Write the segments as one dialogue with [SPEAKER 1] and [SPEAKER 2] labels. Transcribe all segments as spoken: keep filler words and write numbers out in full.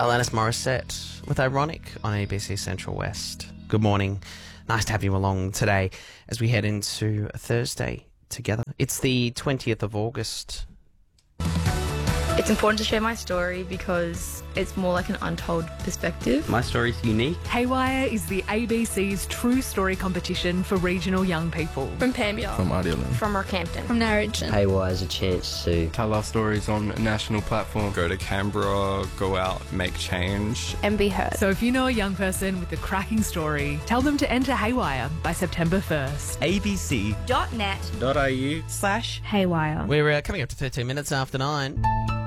[SPEAKER 1] Alanis Morissette with Ironic on A B C Central West. Good morning. Nice to have you along today as we head into Thursday together. It's the twentieth of August.
[SPEAKER 2] It's important to share my story because it's more like an untold perspective.
[SPEAKER 3] My story's unique.
[SPEAKER 4] Haywire is the A B C's True Story competition for regional young people.
[SPEAKER 5] From Pambiel.
[SPEAKER 6] From Idealand.
[SPEAKER 5] From Rockhampton.
[SPEAKER 7] From Narrogin.
[SPEAKER 8] Haywire is a chance to
[SPEAKER 6] tell our stories on a national platform.
[SPEAKER 9] Go to Canberra, go out, make change.
[SPEAKER 5] And be heard.
[SPEAKER 4] So if you know a young person with a cracking story, tell them to enter Haywire by September first.
[SPEAKER 7] abc.net.au
[SPEAKER 4] slash Haywire.
[SPEAKER 1] We're uh, coming up to thirteen minutes after nine.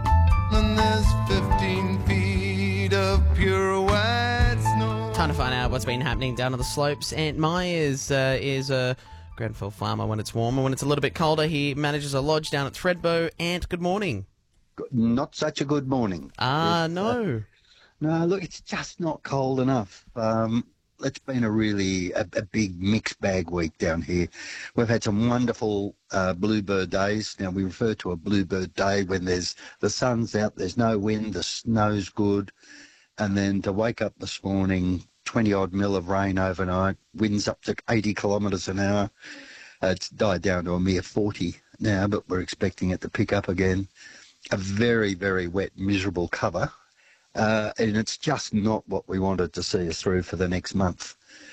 [SPEAKER 10] And there's fifteen feet of pure white snow.
[SPEAKER 1] Time to find out what's been happening down on the slopes. Aunt Myers uh, is a Grenfell farmer when it's warmer. When it's a little bit colder, he manages a lodge down at Thredbo. Aunt, good morning.
[SPEAKER 11] Not such a good morning.
[SPEAKER 1] Ah,
[SPEAKER 11] It's,
[SPEAKER 1] no.
[SPEAKER 11] Uh, no, look, it's just not cold enough. Um, it's been a really a, a big mixed bag week down here. We've had some wonderful uh, bluebird days. Now, we refer to a bluebird day when there's the sun's out, there's no wind, the snow's good. And then to wake up this morning, twenty-odd mil of rain overnight, winds up to eighty kilometres an hour. Uh, it's died down to a mere forty now, but we're expecting it to pick up again. A very, very wet, miserable cover. Uh, and it's just not what we wanted to see us through for the next month.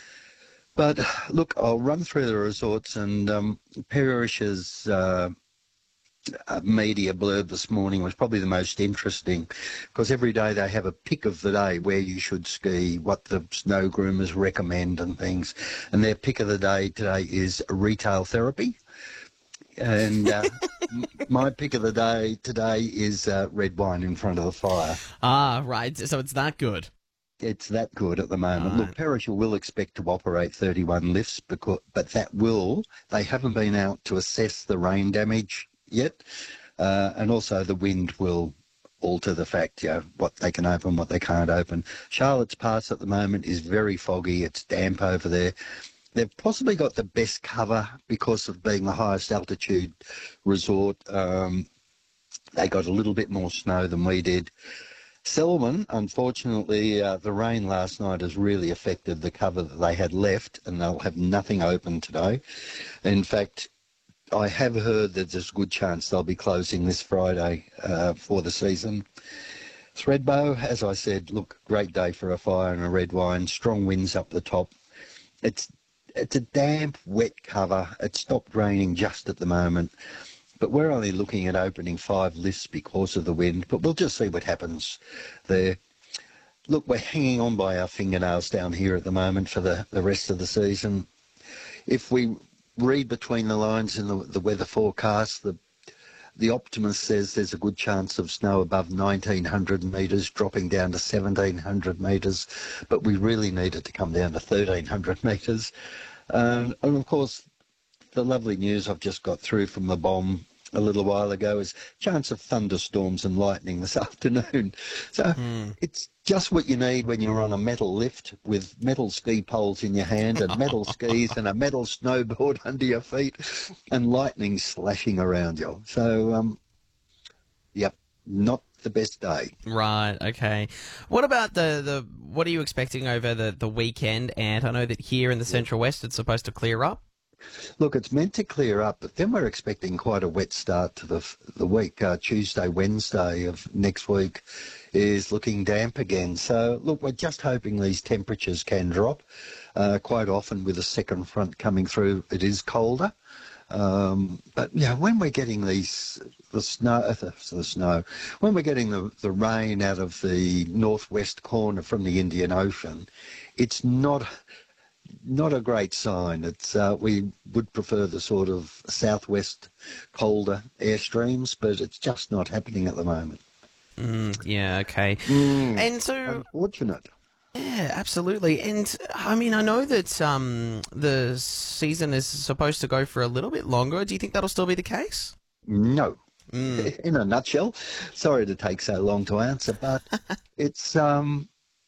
[SPEAKER 11] But look, I'll run through the resorts, and um, Perish's uh, uh, media blurb this morning was probably the most interesting, because every day they have a pick of the day where you should ski, what the snow groomers recommend and things. And their pick of the day today is retail therapy. And uh, my pick of the day today is uh, red wine in front of the fire.
[SPEAKER 1] Ah, right. So it's that good.
[SPEAKER 11] It's that good at the moment.
[SPEAKER 1] Right.
[SPEAKER 11] Look, Perisher will expect to operate thirty-one lifts, because, but that will, they haven't been out to assess the rain damage yet. Uh, and also the wind will alter the fact, you know, what they can open, what they can't open. Charlotte's Pass at the moment is very foggy. It's damp over there. They've possibly got the best cover because of being the highest altitude resort. Um, they got a little bit more snow than we did. Selwyn, unfortunately, uh, the rain last night has really affected the cover that they had left, and they'll have nothing open today. In fact, I have heard that there's a good chance they'll be closing this Friday uh, for the season. Thredbo, as I said, look, great day for a fire and a red wine. Strong winds up the top. It's It's a damp, wet cover. It stopped raining just at the moment. But we're only looking at opening five lifts because of the wind. But we'll just see what happens there. Look, we're hanging on by our fingernails down here at the moment for the, the rest of the season. If we read between the lines in the, the weather forecast, the The optimist says there's a good chance of snow above nineteen hundred metres, dropping down to seventeen hundred metres, but we really need it to come down to thirteen hundred metres. Um, and of course, the lovely news I've just got through from the bomb a little while ago is chance of thunderstorms and lightning this afternoon. So mm. it's just what you need when you're on a metal lift with metal ski poles in your hand and metal skis and a metal snowboard under your feet and lightning slashing around you. So, um, yep, not the best day.
[SPEAKER 1] Right, okay. What about the, the what are you expecting over the, the weekend, Ant? I know that here in the Central West it's supposed to clear up.
[SPEAKER 11] Look, it's meant to clear up, but then we're expecting quite a wet start to the the week. Uh, Tuesday, Wednesday of next week is looking damp again. So, look, we're just hoping these temperatures can drop. Uh, quite often with the second front coming through, it is colder. Um, but, you know, when we're getting these, the snow, uh, the, the snow, when we're getting the, the rain out of the northwest corner from the Indian Ocean, it's not... Not a great sign. It's uh, we would prefer the sort of southwest colder airstreams, but it's just not happening at the moment.
[SPEAKER 1] Mm, yeah, okay.
[SPEAKER 11] Mm,
[SPEAKER 1] and so,
[SPEAKER 11] unfortunate.
[SPEAKER 1] Yeah, absolutely. And I mean, I know that um, the season is supposed to go for a little bit longer. Do you think that'll still be the case?
[SPEAKER 11] No.
[SPEAKER 1] Mm.
[SPEAKER 11] In a nutshell, sorry to take so long to answer, but it's um.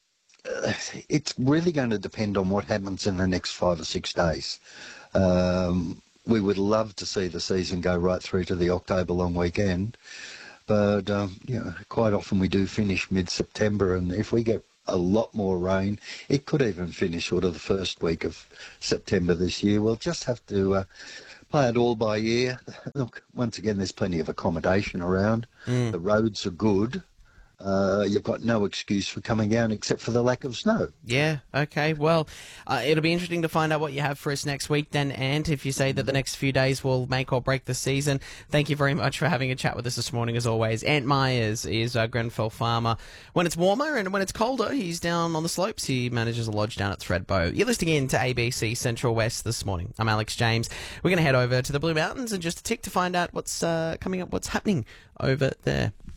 [SPEAKER 11] It's really going to depend on what happens in the next five or six days. Um, we would love to see the season go right through to the October long weekend, but um, you know, quite often we do finish mid-September, and if we get a lot more rain, it could even finish sort of the first week of September this year. We'll just have to uh, play it all by ear. Look, once again, there's plenty of accommodation around.
[SPEAKER 1] Mm.
[SPEAKER 11] The roads are good. Uh, you've got no excuse for coming down except for the lack of snow.
[SPEAKER 1] Yeah, okay. Well, uh, it'll be interesting to find out what you have for us next week then, Ant, if you say that the next few days will make or break the season. Thank you very much for having a chat with us this morning, as always. Ant Myers is a Grenfell farmer. When it's warmer and when it's colder, he's down on the slopes. He manages a lodge down at Thredbo. You're listening in to A B C Central West this morning. I'm Alex James. We're going to head over to the Blue Mountains in just a tick to find out what's uh, coming up, what's happening over there.